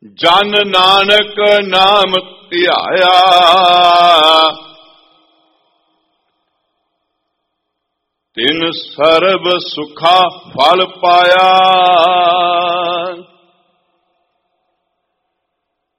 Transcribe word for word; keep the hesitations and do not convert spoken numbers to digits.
ਜਨ ਨਾਨਕ ਨਾਮ ਧਿਆਇਆ। ਤਿਨ ਸਰਬ ਸੁਖਾ ਫਲ ਪਾਇਆ।